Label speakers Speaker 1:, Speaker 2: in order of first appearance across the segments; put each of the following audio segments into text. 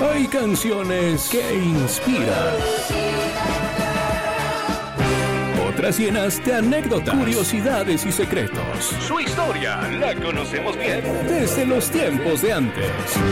Speaker 1: Hay canciones que inspiran. Otras llenas de anécdotas, curiosidades y secretos. Su historia la conocemos bien desde los tiempos de antes.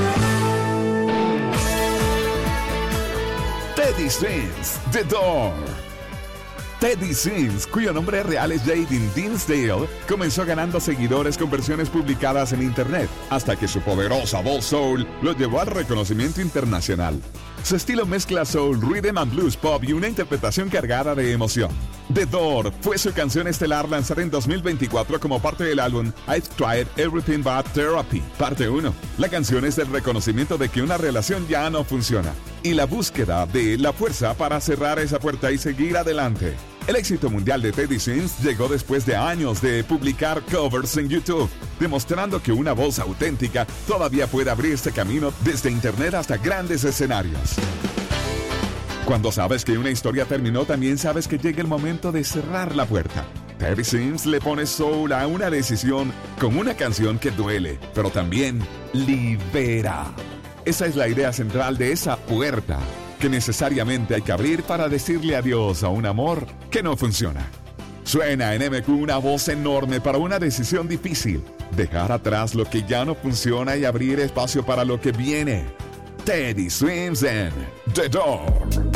Speaker 2: Teddy Swims, The Door. Teddy Swims, cuyo nombre real es Jaden Dinsdale, comenzó ganando seguidores con versiones publicadas en internet, hasta que su poderosa voz soul lo llevó al reconocimiento internacional. Su estilo mezcla soul, rhythm and blues pop y una interpretación cargada de emoción. The Door fue su canción estelar lanzada en 2024 como parte del álbum I've Tried Everything But Therapy, parte 1. La canción es el reconocimiento de que una relación ya no funciona y la búsqueda de la fuerza para cerrar esa puerta y seguir adelante. El éxito mundial de Teddy Swims llegó después de años de publicar covers en YouTube, demostrando que una voz auténtica todavía puede abrirse camino desde internet hasta grandes escenarios. Cuando sabes que una historia terminó, también sabes que llega el momento de cerrar la puerta. Teddy Swims le pone soul a una decisión con una canción que duele, pero también libera. Esa es la idea central de esa puerta que necesariamente hay que abrir para decirle adiós a un amor que no funciona. Suena en MQ una voz enorme para una decisión difícil: dejar atrás lo que ya no funciona y abrir espacio para lo que viene. Teddy Swims en The Door.